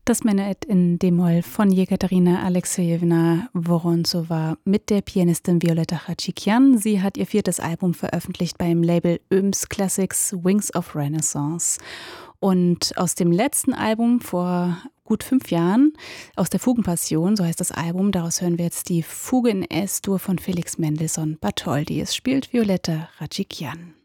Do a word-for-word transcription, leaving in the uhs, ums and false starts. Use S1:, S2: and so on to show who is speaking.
S1: Das Menuett in D-Moll von Jekaterina Alexejewna Woronzowa mit der Pianistin Violetta Khachikyan. Sie hat ihr viertes Album veröffentlicht beim Label Öms Classics Wings of Renaissance. Und aus dem letzten Album vor gut fünf Jahren, aus der Fugenpassion, so heißt das Album, daraus hören wir jetzt die Fuge in Es-Dur von Felix Mendelssohn Bartholdy. Es spielt Violetta Khachikyan.